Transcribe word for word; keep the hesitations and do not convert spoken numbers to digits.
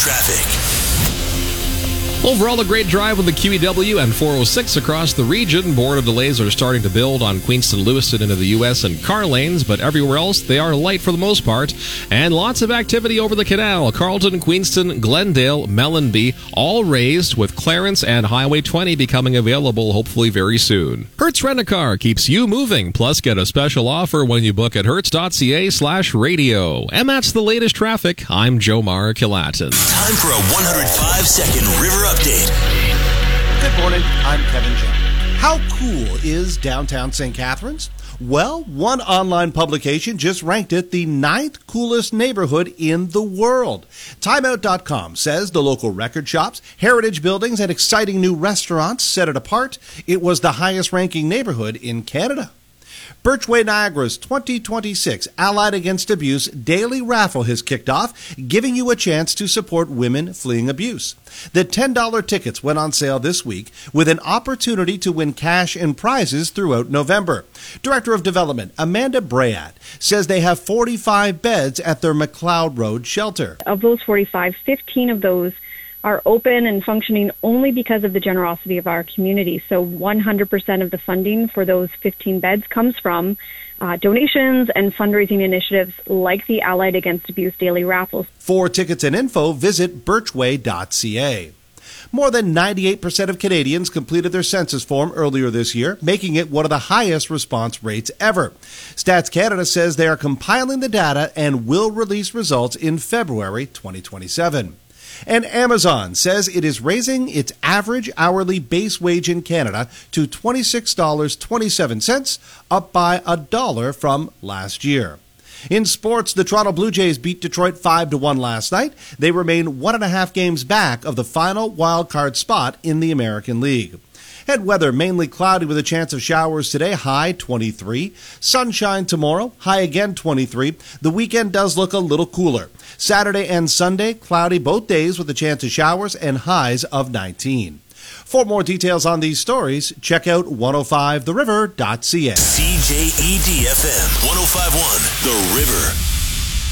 traffic. Overall, a great drive with the Q E W and four oh six across the region. Border delays are starting to build on Queenston-Lewiston into the U S and car lanes, but everywhere else, they are light for the most part. And lots of activity over the canal. Carlton, Queenston, Glendale, Mellenby, all raised, with Clarence and Highway twenty becoming available hopefully very soon. Hertz Rent-A-Car keeps you moving. Plus, get a special offer when you book at hertz.ca slash radio. And that's the latest traffic. I'm Jomar Kilatin. Time for a one hundred five second River Update. Good morning, I'm Kevin Jones. How cool is downtown Saint Catharines? Well, one online publication just ranked it the ninth coolest neighborhood in the world. Timeout dot com says the local record shops, heritage buildings, and exciting new restaurants set it apart. It was the highest ranking neighborhood in Canada. Birchway Niagara's twenty twenty-six Allied Against Abuse daily raffle has kicked off, giving you a chance to support women fleeing abuse. The ten dollar tickets went on sale this week, with an opportunity to win cash and prizes throughout November. Director of Development Amanda Brayat says they have forty-five beds at their McLeod Road shelter. Of those forty-five, fifteen of those are open and functioning only because of the generosity of our community. So one hundred percent of the funding for those fifteen beds comes from uh, donations and fundraising initiatives like the Allied Against Abuse Daily Raffles. For tickets and info, visit birchway dot c a. More than ninety-eight percent of Canadians completed their census form earlier this year, making it one of the highest response rates ever. Stats Canada says they are compiling the data and will release results in February twenty twenty-seven. And Amazon says it is raising its average hourly base wage in Canada to twenty-six dollars and twenty-seven cents, up by a dollar from last year. In sports, the Toronto Blue Jays beat Detroit five to one last night. They remain one and a half games back of the final wild card spot in the American League. Head weather, mainly cloudy with a chance of showers today, high twenty-three. Sunshine tomorrow, high again twenty-three. The weekend does look a little cooler. Saturday and Sunday, cloudy both days with a chance of showers and highs of nineteen. For more details on these stories, check out ten five the river dot c a. C J E D F M one oh five point one The River.